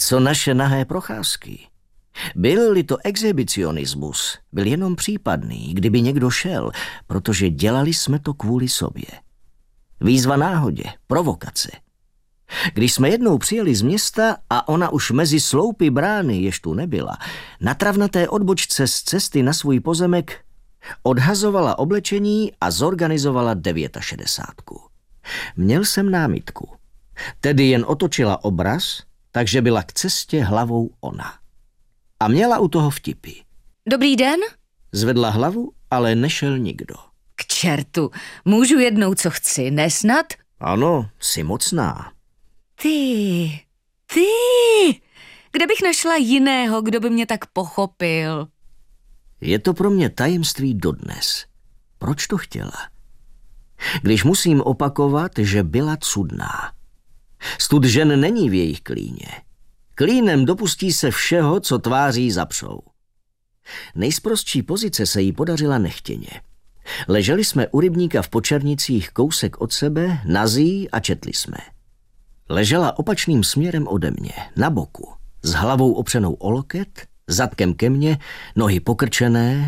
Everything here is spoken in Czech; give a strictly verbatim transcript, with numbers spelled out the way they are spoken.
co naše nahé procházky. Byl-li to exhibicionismus, byl jenom případný, kdyby někdo šel, protože dělali jsme to kvůli sobě. Výzva náhodě, provokace. Když jsme jednou přijeli z města a ona už mezi sloupy brány, jež tu nebyla, na travnaté odbočce z cesty na svůj pozemek odhazovala oblečení a zorganizovala šedesátku. Měl jsem námitku. Tedy jen otočila obraz, takže byla k cestě hlavou ona. A měla u toho vtipy. Dobrý den? Zvedla hlavu, ale nešel nikdo. K čertu, můžu jednou, co chci, nesnad? Ano, jsi mocná. Ty, ty, kde bych našla jiného, kdo by mě tak pochopil? Je to pro mě tajemství dodnes. Proč to chtěla? Když musím opakovat, že byla cudná. Stud žen není v jejich klíně. Klínem dopustí se všeho, co tváří zapřou. Nejsprostší pozice se jí podařila nechtěně. Leželi jsme u rybníka v Počernicích kousek od sebe, nazí a četli jsme. Ležela opačným směrem ode mě, na boku, s hlavou opřenou o loket, zadkem ke mně, nohy pokrčené,